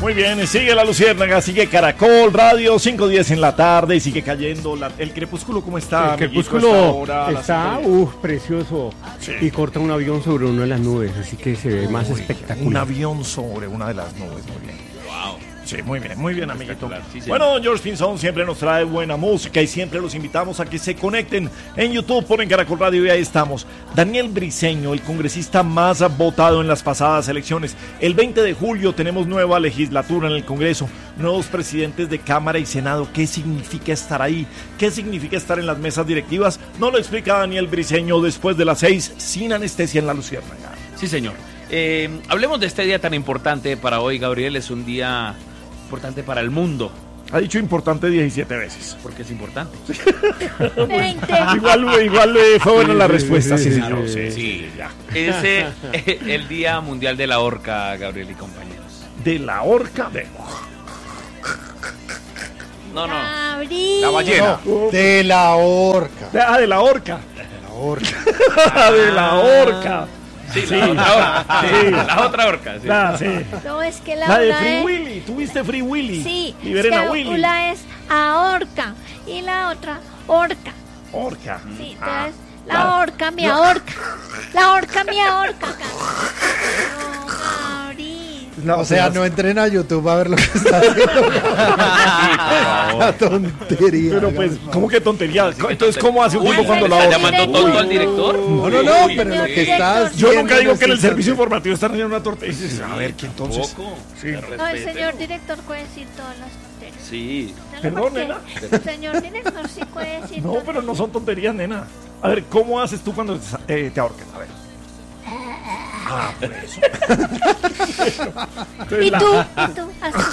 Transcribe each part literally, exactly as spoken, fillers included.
Muy bien, sigue la Luciérnaga, sigue Caracol Radio, cinco diez en la tarde y sigue cayendo la, el crepúsculo. ¿Cómo está? El crepúsculo está, uff, precioso. Sí. Y corta un avión sobre una de las nubes, así que se ve Uy, más espectacular. Un avión sobre una de las nubes, muy bien. Wow. Sí, muy bien, muy bien, amiguito. Sí, sí. Bueno, George Pinzón siempre nos trae buena música y siempre los invitamos a que se conecten en YouTube, ponen Caracol Radio y ahí estamos. Daniel Briceño, el congresista más votado en las pasadas elecciones. El veinte de julio tenemos nueva legislatura en el Congreso, nuevos presidentes de Cámara y Senado. ¿Qué significa estar ahí? ¿Qué significa estar en las mesas directivas? Nos lo explica Daniel Briceño después de las seis, sin anestesia en la Luciérnaga. Sí, señor. Eh, hablemos de este día tan importante para hoy, Gabriel. Es un día importante para el mundo. Ha dicho importante diecisiete veces. Porque es importante. igual igual eh, fue buena la respuesta, sí, señor. Sí, sí, ya. Es eh, el Día Mundial de la Orca, Gabriel y compañeros. ¿De la orca? De... No, no. Gabriel. La ballena. No, de la orca. Ah, de la orca. De la orca. de la orca. Sí, sí, la otra orca. Sí. La otra orca. Sí. La, sí. No, es que la, la de Free es... Willy. ¿Tuviste Free Willy? Sí. Liberen es a Willy. Una es ahorca y la otra orca. Orca. Sí, ah. entonces la, la orca me ahorca. La orca me ahorca. No, Gabriel. No, o sea, no entren a YouTube a ver lo que está haciendo. La tontería. Pero pues, ¿cómo que tontería? Entonces, ¿cómo hace un tipo cuando la ¿Está llamando tonto al director? No, no, no, Uy, pero lo que estás... Yo nunca digo que en el servicio informativo están haciendo una tortilla. A ver, ¿qué entonces? Sí. No, el señor director puede decir todas las tonterías. Sí. Perdón, nena. El señor director sí puede decir No, pero no son tonterías, nena. A ver, ¿cómo haces tú cuando eh, te ahorcan? A ver. Ah, por eso. ¿Y tú? ¿Y tú?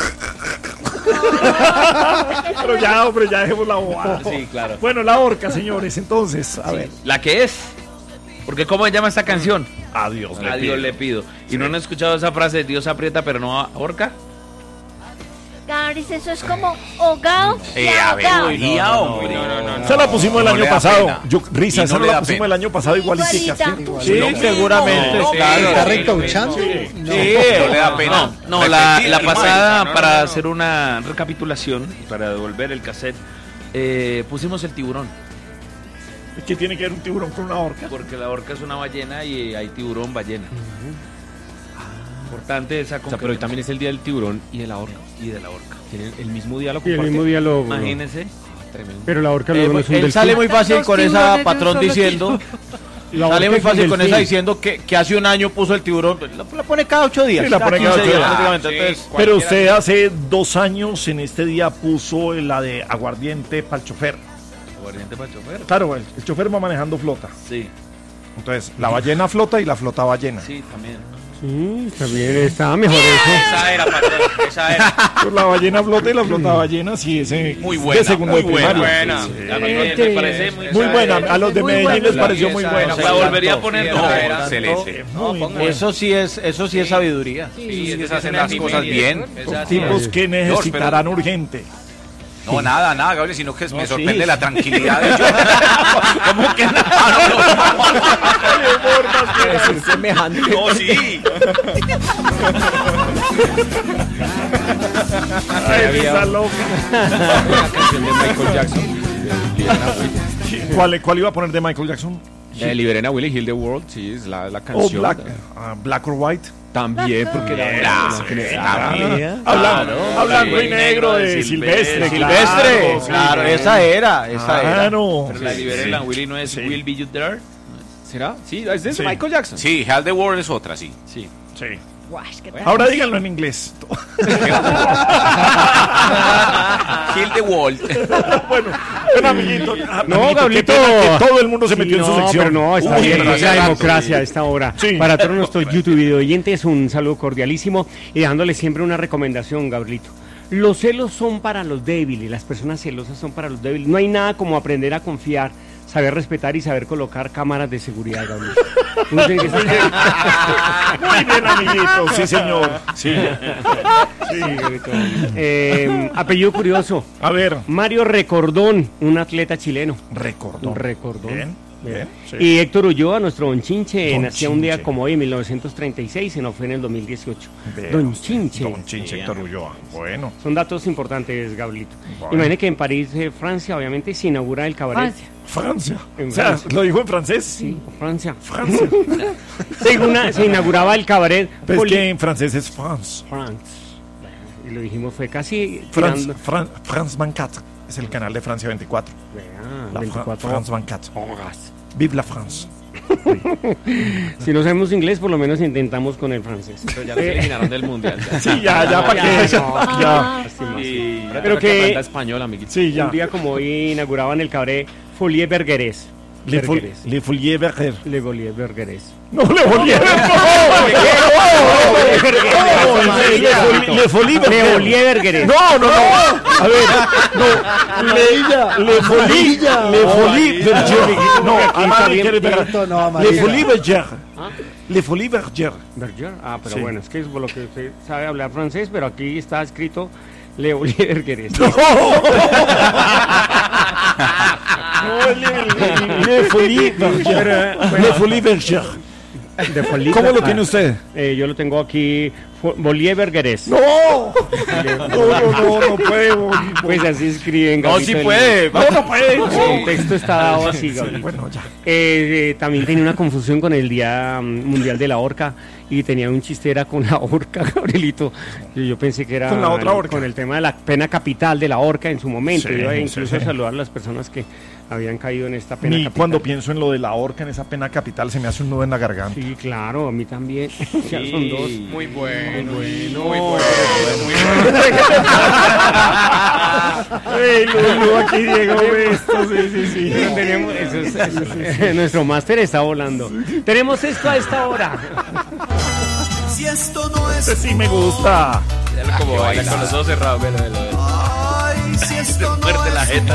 No. Pero ya, hombre, ya dejemos la bobada. Sí, claro. Bueno, la orca, señores, entonces, a sí. ver. ¿La que es? Porque ¿cómo se llama esta canción? A Dios le A pido. Dios le pido. ¿Y sí. no han escuchado esa frase de Dios aprieta pero no ahorca? Gabriel, eso es como ahogado y eh, ahogado. No, no, no, no, no, no. Esa la pusimos el no año pasado. Pena. Yo, risa, esa no la pusimos el año pasado igualitica. Igualita. Sí, sí, seguramente. No, claro. ¿Está recauchando? Sí, sí, no, no le da pena. No, no la, la pasada, no, para no, no. hacer una recapitulación, para devolver el cassette, eh, pusimos el tiburón. ¿Qué tiene que ver un tiburón con una orca? Porque la orca es una ballena y hay tiburón ballena. Uh-huh. Importante esa. O sea, pero hoy también es el día del tiburón y de la orca. Y de la orca. Tienen el mismo diálogo. Y el mismo diálogo. Imagínense. Ah, tremendo. Pero la orca luego eh, no es un él delfín. sale muy fácil con esa patrón diciendo. Sale muy fácil con esa diciendo que, que hace un año puso el tiburón. La, la pone cada ocho días. Sí, la pone cada ocho días. Ah, sí, entonces, pero usted hace dos años en este día puso la de aguardiente para el chofer. ¿Aguardiente para el chofer? Claro, el, el chofer va manejando flota. Sí. Entonces, la ballena flota y la flota ballena. Sí, también. Sí, también estaba mejor eso. Esa era, patrón, esa era. Pues la ballena flota y la flota ballena, sí, ese muy buena, de segundo muy de primaria. buena. Sí, sí. A mí me, me parece muy, muy buena. A los de Medellín buena. les pareció muy buena. La volvería a poner. No, excelente. No, eso sí es, eso sí es sabiduría. Sí, sí, sí, es hacen las cosas bien. Son tipos que necesitarán urgente. No, sí. nada, nada, Gabriel, sino que no, me sorprende sí. la tranquilidad de ellos. ¿Cómo que nada? No, no. semejante. No, sí. Ay, esa loca. Una canción de Michael Jackson. ¿Cuál, ¿Cuál iba a poner de Michael Jackson? Eh, Liberen a Willy, Heal the World, sí, es la, la canción. Oh, Black, uh, Black or White. También, porque era hablando y negro de Silvestre. Silvestre, claro, esa era, esa era. Claro. Pero la Liberen a Willy no es Will Be You There. ¿Será? Sí, es de Michael Jackson. Sí, Heal the World es otra, sí. Sí. Sí. Ahora díganlo en inglés. Heal the World. Bueno, bueno, amiguito. No, Gablito. Que todo el mundo se metió sí, en su no, sección. Pero no, está Uy, bien. pero Es la rato, democracia sí. a esta hora. Sí. Para todos nuestros YouTube video oyentes, un saludo cordialísimo y dándole siempre una recomendación, Gabrielito. Los celos son para los débiles, las personas celosas son para los débiles. No hay nada como aprender a confiar, saber respetar y saber colocar cámaras de seguridad, Gabriel. Muy bien, amiguito. Sí, señor. Sí. Sí, eh, apellido curioso. A ver. Mario Recordón, un atleta chileno. Recordón. Recordón. Bien. Bien, sí. Y Héctor Ulloa, nuestro Don Chinche, Don nacía Chinche. un día como hoy, en mil novecientos treinta y seis, y no fue en el dos mil dieciocho. Vean, Don Chinche. Don Chinche, Héctor Ulloa. Bueno. Son datos importantes, Gabrielito. Bueno. Imagine que en París, eh, Francia, obviamente, se inaugura el cabaret. Francia. Francia. En o sea, Francia. ¿lo dijo en francés? Sí, Francia. Francia. se, una, se inauguraba el cabaret. Pues Poli- que en francés es France. France. Y lo dijimos, fue casi... France, Fran, France veinticuatro. Es el canal de Francia veinticuatro. Vea, la veinticuatro. Fra- France veinticuatro. Horas. Vive la France. Si no sabemos inglés, por lo menos intentamos con el francés. Pero ya lo eliminaron del mundial. Ya. Sí, ya, ya, para que. No, ya. Sí, pero que, que español, amiguito. Sí, ya. Un día como hoy inauguraban el cabaret Folie Bergères. Le, fol, le Folie Bergères. Le Folie Bergères. No, Le Folie Le Folie Bergères. No, no, no. A ver, no. Le Le Folie Le Folie Bergères. No, Le Folie Bergères. Le Folie Bergères. Bergères. Ah, pero sí. Bueno, es que es por lo que usted sabe hablar francés, pero aquí está escrito Le Folie Bergères. No. Le Folie Bergères. Le Folie Bergères. ¿Cómo lo tiene usted? Eh, yo lo tengo aquí, Folie Bergères. ¡No! No, no, no, no puede. Pues así escriben. No, sí puede. No, no puede. El texto está dado así, Gabriel. Bueno, ya. Eh, eh, también tenía una confusión con el Día Mundial de la Horca y tenía un chiste, era con la horca, Gabrielito. Yo, yo pensé que era con la otra horca. Con el tema de la pena capital de la horca en su momento. Sí, yo iba incluso sí, sí. a saludar a las personas que habían caído en esta pena Ni capital. Cuando pienso en lo de la horca, en esa pena capital, se me hace un nudo en la garganta. Sí, claro, a mí también. Sí. Ya son dos. Muy bueno, muy bueno. Muy bueno, muy bueno. Ey, Lulu, aquí Diego esto, sí, sí, sí. No. Tenemos, eso es, eso es, nuestro máster está volando. Sí. Tenemos esto a esta hora. Si esto no es... Este sí me gusta. Ya como baila con los ojos cerrados, velo, velo, velo. Ay, si esto no fuerte es... la jeta.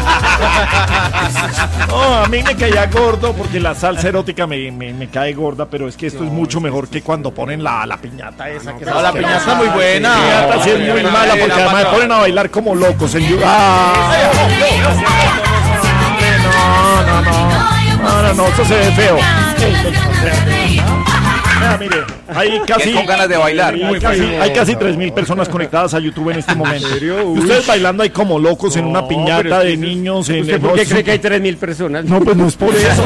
No, a mí me caía gordo porque la salsa erótica me, me, me cae gorda, pero es que esto no, es mucho mejor que cuando ponen la, la piñata esa. No, que no, la piñata es muy buena. La piñata sí es muy mala porque además me ponen a bailar como locos en YouTube. Ah, no, no, no. No, no, no, eso se ve feo. Mira, mire, hay casi, con ganas de bailar. Hay casi, hay casi tres mil personas conectadas a YouTube en este momento. ¿En serio? Ustedes bailando ahí como locos en una piñata de niños. En ¿Usted por qué cree que hay tres mil personas? No, pues no es por eso.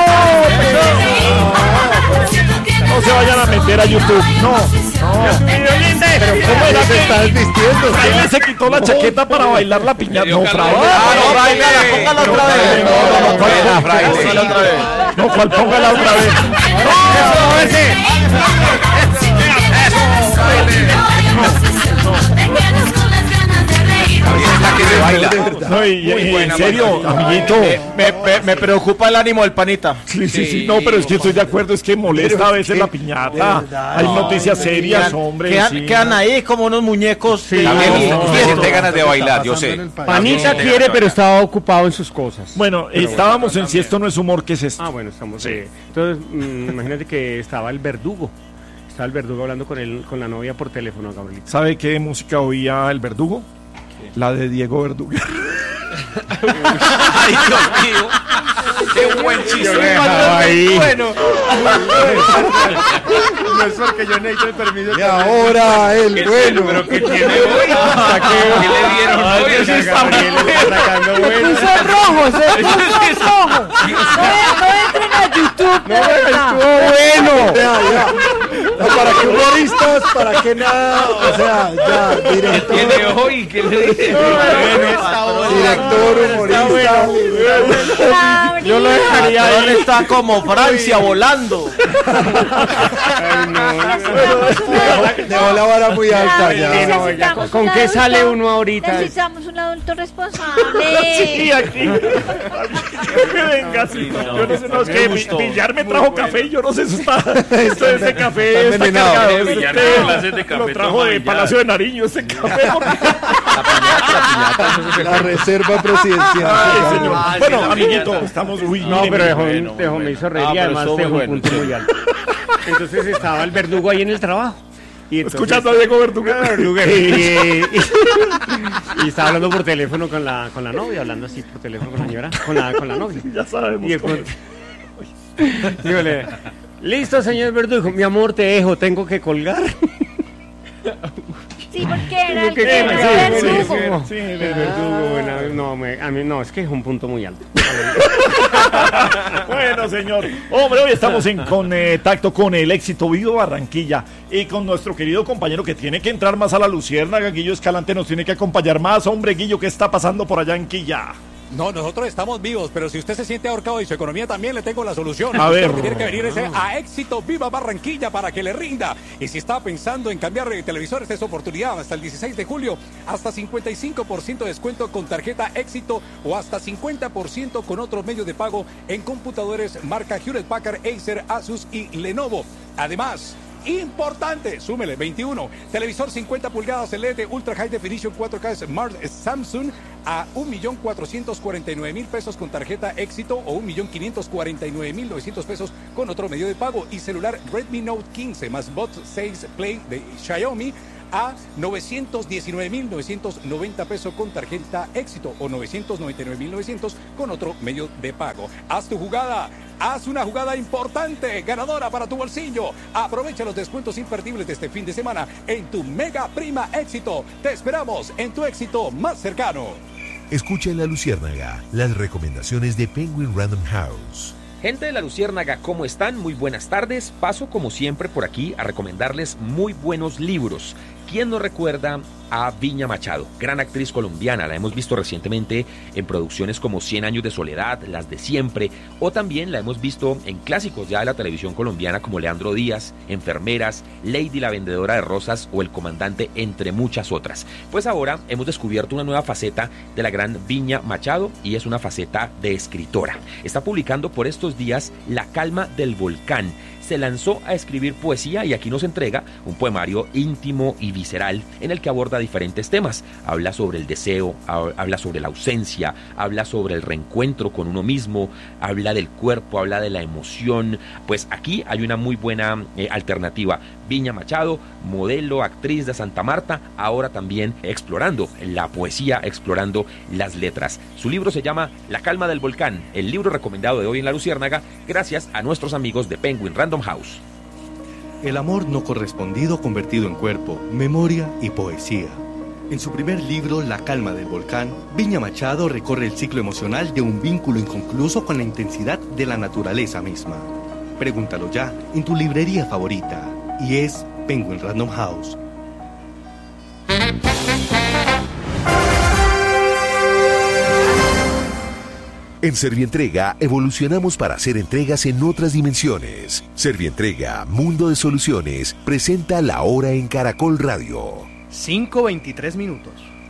No se vayan a meter a YouTube. No, no. Pero ¿cómo era que estás vistiendo? Fraile se quitó la chaqueta para bailar la piñata. No, Fraile. Ah, no, Fraile, póngala otra vez. No, no, Fraile. No, ¿cuál póngala otra vez? No, ese. No, y, y, en serio, amiguito. Me, me, me preocupa el ánimo del panita. Sí, sí, sí, no, pero es que estoy de acuerdo, es que molesta a veces la piñata. Hay noticias serias, hombre. Quedan, sí. quedan ahí como unos muñecos. Sí, también no, siente ganas de bailar, yo sé. Panita quiere, pero estaba ocupado en sus cosas. Bueno, pero estábamos bueno, en Si esto no es humor, ¿qué es esto? Ah, bueno, estamos. Sí. Eh, entonces, mmm, imagínate que estaba el verdugo. Estaba el verdugo hablando con él, con la novia por teléfono, Gabrielito. ¿Sabe qué música oía el verdugo? La de Diego Verdugo. Ay, Dios mío. Qué buen chiste. Ahí. Bueno. No es porque yo necesito el permiso. Y ahora el bueno. Pero que tiene hoy. ¿Qué le dieron hoy? Ese está sacando bueno. Eso es rojo, eso es rojo. No entren a YouTube. No, estuvo bueno. Ya, ya. No, ¿para qué humoristas? ¿Para qué nada? O sea, ya, director. ¿Qué tiene hoy? ¿Qué le dieron? Director, humorista. Yo lo dejaría ahí. Está como Francia volando. Ay, no. Dejó la vara muy alta ya. No, ya. ¿Con, ¿Con qué sale uno ahorita? Necesitamos un adulto responsable. Sí, aquí. Venga, sí. Yo no sé, no, es que Villar me trajo café y yo no sé, eso está. Esto de ese café está cargado. Lo trajo de Palacio de Nariño, ese café. La reserva presidencial. Ay, señor. Bueno, amiguito, estamos. Uy, no, mire, pero dejó, bueno, dejó, me hizo reír y ah, además dejó bueno, un punto sí. muy alto. Entonces estaba el verdugo ahí en el trabajo Y entonces, escuchando a Diego Verduguer. y, y estaba hablando por teléfono con la, con la novia, hablando así por teléfono con la señora, con la, con la novia. Ya sabemos. Y pronto, dígale, listo, señor Verdugo, mi amor, te dejo, tengo que colgar. Sí, porque era el, que, el, sí, el verdugo. verdugo. Sí, el verdugo. Bueno, no, me, a mí no, es que es un punto muy alto. Bueno, señor. Hombre, hoy estamos en contacto con el éxito Vivo Barranquilla y con nuestro querido compañero que tiene que entrar más a la luciérnaga. Guillo Escalante nos tiene que acompañar más. Hombre, Guillo, ¿qué está pasando por allá en Quilla? No, nosotros estamos vivos, pero si usted se siente ahorcado y su economía también, le tengo la solución. A usted ver. Lo que tiene que venir es a Éxito Viva Barranquilla para que le rinda. Y si está pensando en cambiar de televisores, es oportunidad. Hasta el dieciséis de julio, hasta cincuenta y cinco por ciento de descuento con tarjeta Éxito o hasta cincuenta por ciento con otros medios de pago en computadores marca Hewlett Packard, Acer, Asus y Lenovo. Además, importante, súmele, veintiuno, televisor cincuenta pulgadas L E D Ultra High Definition cuatro K Smart Samsung a un millón cuatrocientos cuarenta y nueve mil pesos con tarjeta Éxito o un millón quinientos cuarenta y nueve mil novecientos pesos con otro medio de pago. Y celular Redmi Note quince más Bot seis Play de Xiaomi a novecientos diecinueve mil novecientos noventa pesos con tarjeta Éxito o novecientos noventa y nueve mil novecientos con otro medio de pago. Haz tu jugada, haz una jugada importante, ganadora para tu bolsillo. Aprovecha los descuentos imperdibles de este fin de semana en tu Mega Prima Éxito. Te esperamos en tu Éxito más cercano. Escucha en La Luciérnaga las recomendaciones de Penguin Random House. Gente de La Luciérnaga, ¿cómo están? Muy buenas tardes. Paso como siempre por aquí a recomendarles muy buenos libros. ¿Quién no recuerda a Viña Machado? Gran actriz colombiana, la hemos visto recientemente en producciones como Cien años de soledad, Las de siempre, o también la hemos visto en clásicos ya de la televisión colombiana como Leandro Díaz, Enfermeras, Lady la vendedora de rosas o El comandante, entre muchas otras. Pues ahora hemos descubierto una nueva faceta de la gran Viña Machado y es una faceta de escritora. Está publicando por estos días La calma del volcán. Se lanzó a escribir poesía y aquí nos entrega un poemario íntimo y visceral en el que aborda diferentes temas. Habla sobre el deseo, habla sobre la ausencia, habla sobre el reencuentro con uno mismo, habla del cuerpo, habla de la emoción. Pues aquí hay una muy buena eh, alternativa. Viña Machado, modelo, actriz de Santa Marta, ahora también explorando la poesía, explorando las letras. Su libro se llama La calma del volcán, el libro recomendado de hoy en La Luciérnaga, gracias a nuestros amigos de Penguin Random House. El amor no correspondido convertido en cuerpo, memoria y poesía. En su primer libro, La calma del volcán, Viña Machado recorre el ciclo emocional de un vínculo inconcluso con la intensidad de la naturaleza misma. Pregúntalo ya en tu librería favorita. Y es Penguin Random House. En Servientrega evolucionamos para hacer entregas en otras dimensiones. Servientrega, Mundo de Soluciones, presenta La Hora en Caracol Radio. cinco veintitrés minutos.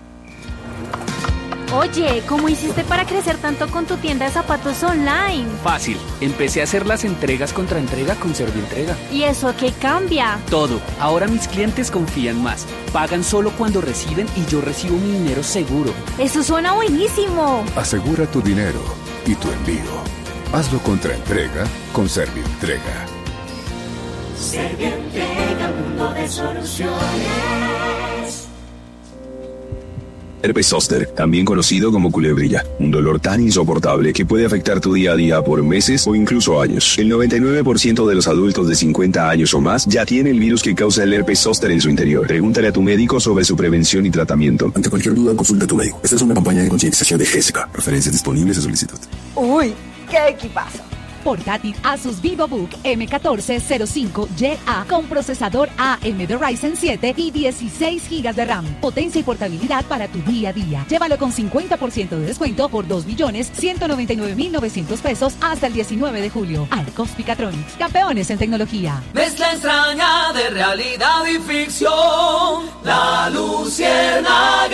Oye, ¿cómo hiciste para crecer tanto con tu tienda de zapatos online? Fácil, empecé a hacer las entregas contra entrega con Servientrega. ¿Y eso qué cambia? Todo, ahora mis clientes confían más, pagan solo cuando reciben y yo recibo mi dinero seguro. ¡Eso suena buenísimo! Asegura tu dinero y tu envío. Hazlo contra entrega con Servientrega. Servientrega, mundo de soluciones. Herpes zóster, también conocido como culebrilla, un dolor tan insoportable que puede afectar tu día a día por meses o incluso años. El noventa y nueve por ciento de los adultos de cincuenta años o más ya tiene el virus que causa el herpes zóster en su interior. Pregúntale a tu médico sobre su prevención y tratamiento. Ante cualquier duda, consulta a tu médico. Esta es una campaña de concientización de Jessica. Referencias disponibles a solicitud. ¡Uy! ¡Qué equipazo! Portátil Asus VivoBook eme catorce cero cinco Y A con procesador A M de Ryzen siete y dieciséis gigas de RAM. Potencia y portabilidad para tu día a día. Llévalo con cincuenta por ciento de descuento por dos millones ciento noventa y nueve mil novecientos pesos hasta el diecinueve de julio. Arcos Picatronics, campeones en tecnología. Mezcla extraña de realidad y ficción. La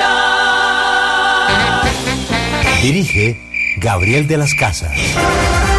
Luciérnaga. Dirige Gabriel de las Casas.